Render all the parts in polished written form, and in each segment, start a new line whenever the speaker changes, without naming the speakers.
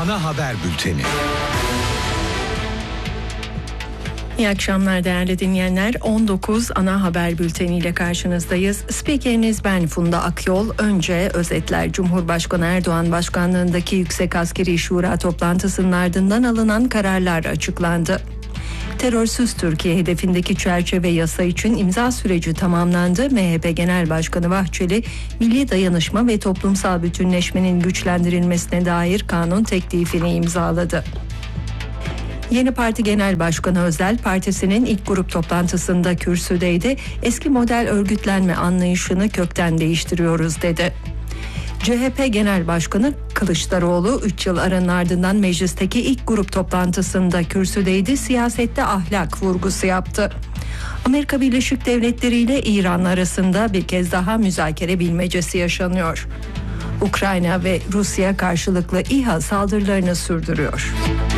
ana haber bülteni.
İyi akşamlar değerli dinleyenler. 19 ana haber bülteniyle karşınızdayız. Spikeriniz ben Funda Akyol. Önce özetler. Cumhurbaşkanı Erdoğan başkanlığındaki Yüksek Askeri Şura toplantısının ardından alınan kararlar açıklandı. Terörsüz Türkiye hedefindeki çerçeve yasa için imza süreci tamamlandı. MHP Genel Başkanı Bahçeli, milli dayanışma ve toplumsal bütünleşmenin güçlendirilmesine dair kanun teklifini imzaladı. Yeni Parti Genel Başkanı Özel, partisinin ilk grup toplantısında kürsüdeydi. Eski model örgütlenme anlayışını kökten değiştiriyoruz dedi. CHP Genel Başkanı Kılıçdaroğlu 3 yıl aranın ardından meclisteki ilk grup toplantısında kürsüdeydi. Siyasette ahlak vurgusu yaptı. Amerika Birleşik Devletleri ile İran arasında bir kez daha müzakere bilmecesi yaşanıyor. Ukrayna ve Rusya karşılıklı İHA saldırılarını sürdürüyor.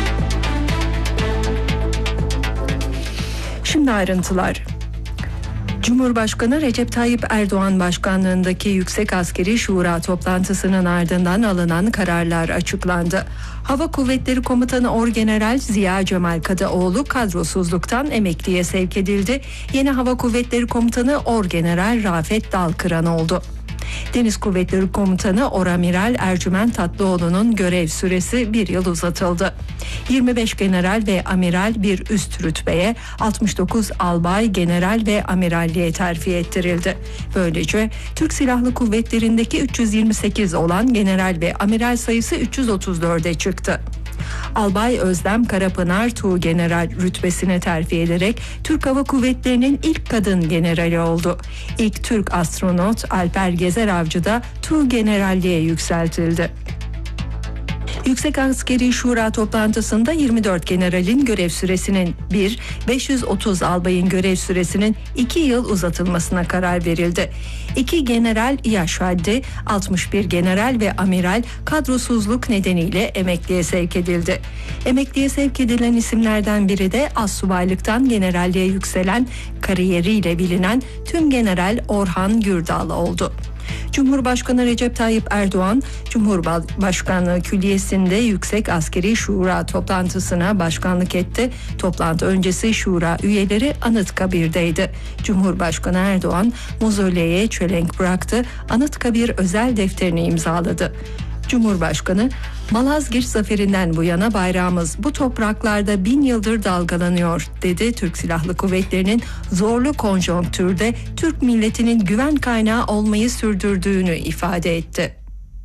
Şimdi ayrıntılar. Cumhurbaşkanı Recep Tayyip Erdoğan başkanlığındaki Yüksek Askeri Şura toplantısının ardından alınan kararlar açıklandı. Hava Kuvvetleri Komutanı Orgeneral Ziya Cemal Kadıoğlu kadrosuzluktan emekliye sevk edildi. Yeni Hava Kuvvetleri Komutanı Orgeneral Rafet Dalkıran oldu. Deniz Kuvvetleri Komutanı Oramiral Ercüment Tatlıoğlu'nun görev süresi 1 yıl uzatıldı. 25 general ve amiral bir üst rütbeye, 69 albay, general ve amiralliğe terfi ettirildi. Böylece Türk Silahlı Kuvvetleri'ndeki 328 olan general ve amiral sayısı 334'e çıktı. Albay Özlem Karapınar Tuğgeneral rütbesine terfi ederek Türk Hava Kuvvetleri'nin ilk kadın generali oldu. İlk Türk astronot Alper Gezer Avcı da Tuğgeneralliğe yükseltildi. Yüksek Askeri Şura toplantısında 24 generalin görev süresinin 530 albayın görev süresinin 2 yıl uzatılmasına karar verildi. 2 general yaş haddi, 61 general ve amiral kadrosuzluk nedeniyle emekliye sevk edildi. Emekliye sevk edilen isimlerden biri de astsubaylıktan generalliğe yükselen, kariyeriyle bilinen Tümgeneral Orhan Gürdal oldu. Cumhurbaşkanı Recep Tayyip Erdoğan, Cumhurbaşkanlığı Külliyesi'nde Yüksek Askeri Şura toplantısına başkanlık etti. Toplantı öncesi şura üyeleri Anıtkabir'deydi. Cumhurbaşkanı Erdoğan mozoleye çelenk bıraktı, Anıtkabir özel defterini imzaladı. Cumhurbaşkanı, Malazgirt zaferinden bu yana bayrağımız bu topraklarda 1000 yıldır dalgalanıyor dedi. Türk Silahlı Kuvvetleri'nin zorlu konjonktürde Türk milletinin güven kaynağı olmayı sürdürdüğünü ifade etti.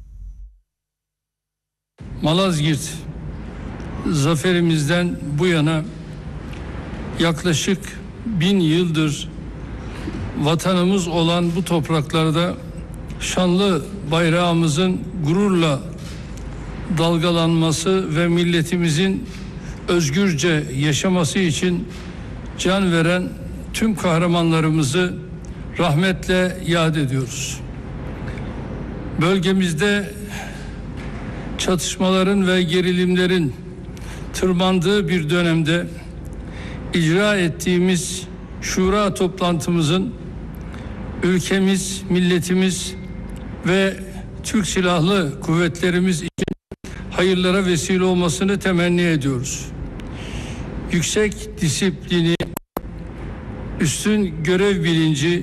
Malazgirt zaferimizden bu yana yaklaşık 1000 yıldır vatanımız olan bu topraklarda şanlı bayrağımızın gururla dalgalanması ve milletimizin özgürce yaşaması için can veren tüm kahramanlarımızı rahmetle yad ediyoruz. Bölgemizde çatışmaların ve gerilimlerin tırmandığı bir dönemde icra ettiğimiz şura toplantımızın ülkemiz, milletimiz ve Türk Silahlı Kuvvetlerimiz için hayırlara vesile olmasını temenni ediyoruz. Yüksek disiplini, üstün görev bilinci,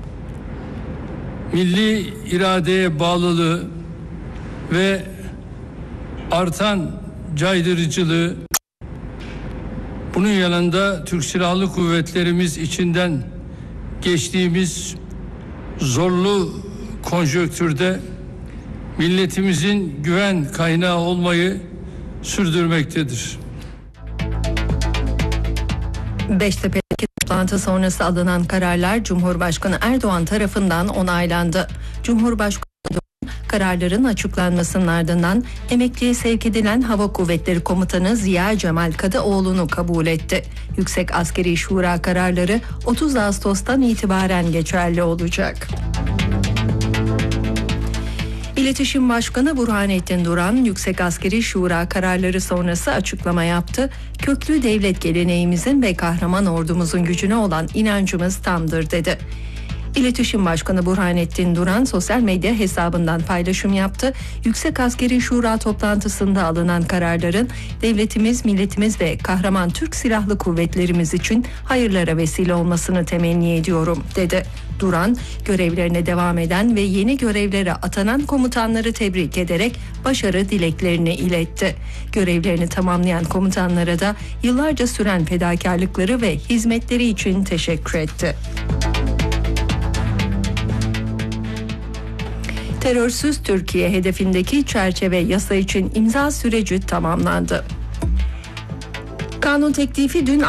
milli iradeye bağlılığı ve artan caydırıcılığı, bunun yanında Türk Silahlı Kuvvetlerimiz içinden geçtiğimiz zorlu konjonktürde milletimizin güven kaynağı olmayı sürdürmektedir.
Beştepe'deki toplantı sonrası alınan kararlar Cumhurbaşkanı Erdoğan tarafından onaylandı. Cumhurbaşkanı kararların açıklanmasının ardından emekliye sevk edilen Hava Kuvvetleri Komutanı Ziya Cemal Kadıoğlu'nu kabul etti. Yüksek Askeri Şura kararları 30 Ağustos'tan itibaren geçerli olacak. İletişim Başkanı Burhanettin Duran, Yüksek Askeri Şura kararları sonrası açıklama yaptı. Köklü devlet geleneğimizin ve kahraman ordumuzun gücüne olan inancımız tamdır dedi. İletişim Başkanı Burhanettin Duran sosyal medya hesabından paylaşım yaptı. Yüksek Askeri Şura toplantısında alınan kararların devletimiz, milletimiz ve kahraman Türk Silahlı Kuvvetlerimiz için hayırlara vesile olmasını temenni ediyorum, dedi. Duran, görevlerine devam eden ve yeni görevlere atanan komutanları tebrik ederek başarı dileklerini iletti. Görevlerini tamamlayan komutanlara da yıllarca süren fedakarlıkları ve hizmetleri için teşekkür etti. Terörsüz Türkiye hedefindeki çerçeve yasa için imza süreci tamamlandı. Kanun teklifi dün